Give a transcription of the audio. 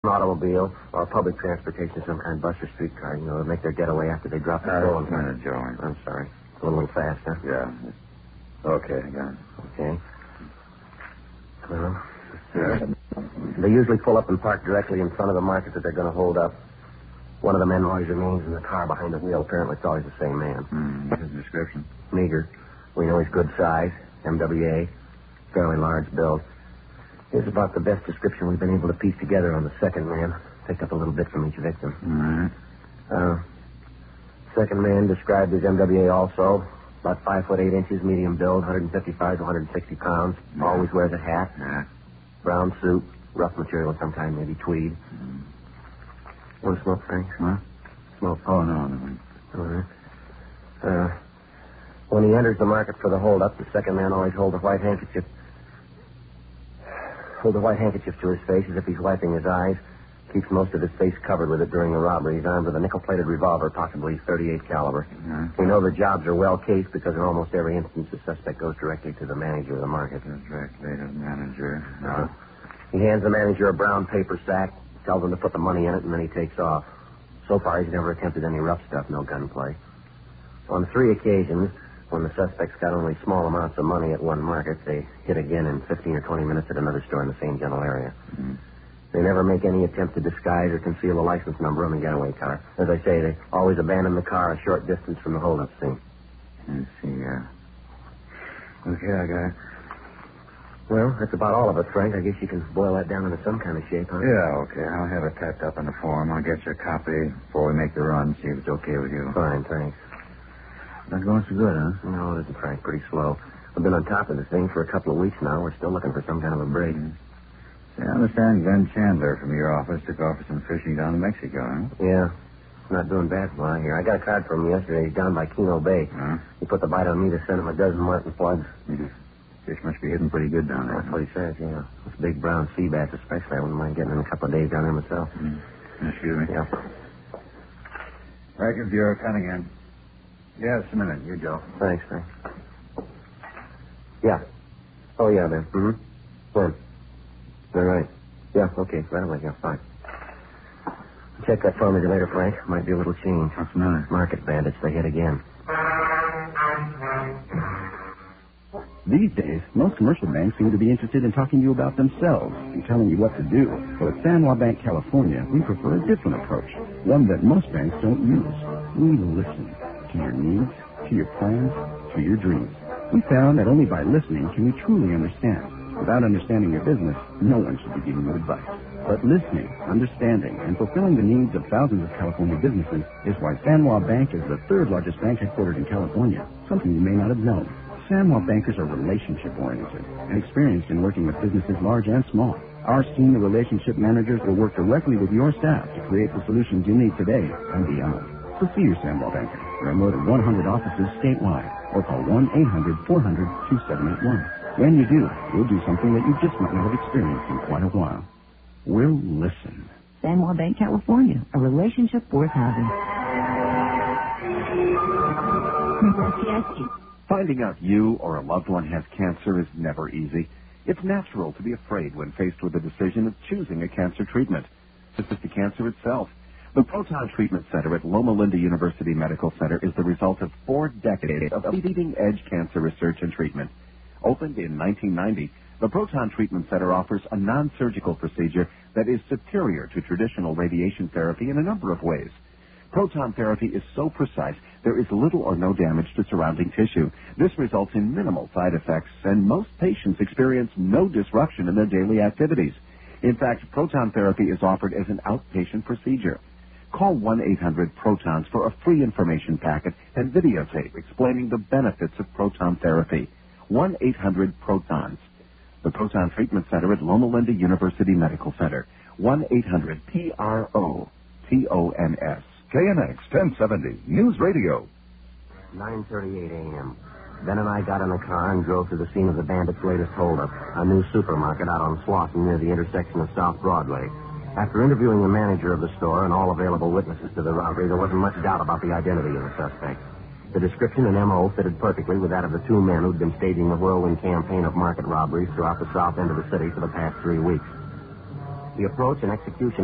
automobile or public transportation, some kind of bus or streetcar. You know, make their getaway after they drop the stolen Just a minute, Joe. I'm sorry. It's a little fast, huh? Yeah. Okay, I got it. Okay. Well, they usually pull up and park directly in front of the market that they're going to hold up. One of the men always remains in the car behind the wheel. Apparently, it's always the same man. What's his description? Meager. We know he's good size. MWA. Fairly large build. Here's about the best description we've been able to piece together on the second man. Picked up a little bit from each victim. All right. Second man described as MWA also. About 5 foot 8 inches, medium build, 155 to 160 pounds. Yeah. Always wears a hat. Yeah. Brown suit, rough material of some kind, maybe tweed. Want to smoke, Frank? Huh? Smoke. Oh, no. All right. When he enters the market for the holdup, the second man always holds a white handkerchief. Hold a white handkerchief to his face as if he's wiping his eyes. Keeps most of his face covered with it during the robbery. He's armed with a nickel-plated revolver, possibly 38 caliber. Yeah. We know the jobs are well cased because in almost every instance the suspect goes directly to the manager of the market. Directly to the manager. He hands the manager a brown paper sack, tells him to put the money in it, and then he takes off. So far, he's never attempted any rough stuff, no gunplay. On 3 occasions, when the suspects got only small amounts of money at one market, they hit again in 15 or 20 minutes at another store in the same general area. Mm-hmm. They never make any attempt to disguise or conceal a license number on the getaway car. As I say, they always abandon the car a short distance from the holdup scene. Let's see, Okay, I got it. Well, that's about all of it, Frank. I guess you can boil that down into some kind of shape, huh? Yeah, okay. I'll have it typed up in the form. I'll get you a copy before we make the run, see if it's okay with you. Fine, thanks. Not going so good, huh? No, it isn't, Frank. Pretty slow. I've been on top of this thing for a couple of weeks now. We're still looking for some kind of a break. See, I understand Glenn Chandler from your office took off for some fishing down in Mexico, huh? Yeah. Not doing bad from what I hear. I got a card from him yesterday. He's down by Keno Bay. Huh? He put the bite on me to send him a dozen martin plugs. Fish must be hidden pretty good down there. That's what he says, yeah. Those big brown sea bass especially. I wouldn't mind getting in a couple of days down there myself. Excuse me. Yeah. Record Bureau, Cunningham. Yeah, just a minute. You, Joe. Thanks, Frank. Yeah. Oh, yeah, man. Mm-hmm. When? All right. Yeah, okay. Right away. Yeah, fine. Check that for me later, Frank. Might be a little change. What's the matter? Market bandits. They hit again. These days, most commercial banks seem to be interested in talking to you about themselves and telling you what to do. But at San Juan Bank, California, we prefer a different approach, one that most banks don't use. We listen to your needs, to your plans, to your dreams. We found that only by listening can we truly understand. Without understanding your business, no one should be giving you advice. But listening, understanding, and fulfilling the needs of thousands of California businesses is why San Juan Bank is the third largest bank headquartered in California, something you may not have known. San Juan bankers are relationship-oriented and experienced in working with businesses large and small. Our senior relationship managers will work directly with your staff to create the solutions you need today and beyond. So see your San Juan banker. There are more than 100 offices statewide, or call 1-800-400-2781. When you do, we'll do something that you just might not have experienced in quite a while. We'll listen. San Juan Bank, California, a relationship worth having. Finding out you or a loved one has cancer is never easy. It's natural to be afraid when faced with the decision of choosing a cancer treatment. This is the cancer itself. The Proton Treatment Center at Loma Linda University Medical Center is the result of 4 decades of leading-edge cancer research and treatment. Opened in 1990, the Proton Treatment Center offers a non-surgical procedure that is superior to traditional radiation therapy in a number of ways. Proton therapy is so precise, there is little or no damage to surrounding tissue. This results in minimal side effects, and most patients experience no disruption in their daily activities. In fact, proton therapy is offered as an outpatient procedure. Call 1-800-PROTONS for a free information packet and videotape explaining the benefits of proton therapy. 1-800-PROTONS. The Proton Treatment Center at Loma Linda University Medical Center. 1-800-PROTONS. KNX 1070 News Radio. 9:38 a.m. Ben and I got in the car and drove to the scene of the bandits' latest holdup, a new supermarket out on Slauson near the intersection of South Broadway. After interviewing the manager of the store and all available witnesses to the robbery, there wasn't much doubt about the identity of the suspect. The description and M.O. fitted perfectly with that of the 2 men who'd been staging the whirlwind campaign of market robberies throughout the south end of the city for the past 3 weeks. The approach and execution